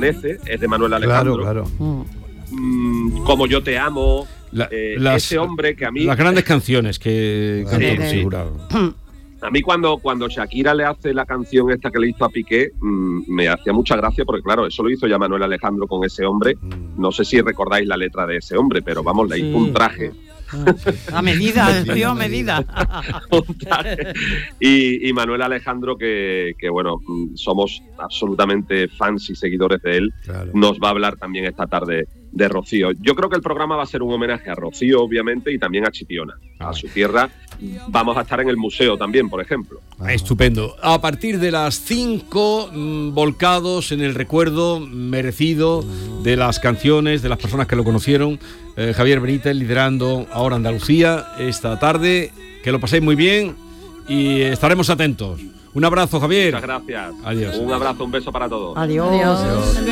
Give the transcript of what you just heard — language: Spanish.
Amanece, es de Manuel Alejandro. Claro. Como yo te amo, ese hombre que a mí... Las grandes canciones que cantó figurado. A mí cuando Shakira le hace la canción esta que le hizo a Piqué, me hacía mucha gracia porque claro, eso lo hizo ya Manuel Alejandro con ese hombre. No sé si recordáis la letra de ese hombre, pero vamos, le hizo un traje. A medida, el tío a medida. Y Manuel Alejandro, que bueno, somos absolutamente fans y seguidores de él, nos va a hablar también esta tarde de Rocío. Yo creo que el programa va a ser un homenaje a Rocío, obviamente, y también a Chipiona, a su tierra. Vamos a estar en el museo también, por ejemplo. Estupendo. A partir de las 5, volcados en el recuerdo merecido de las canciones, de las personas que lo conocieron. Javier Benítez liderando ahora Andalucía esta tarde. Que lo paséis muy bien y estaremos atentos. Un abrazo, Javier. Muchas gracias. Adiós. Un abrazo, un beso para todos. Adiós.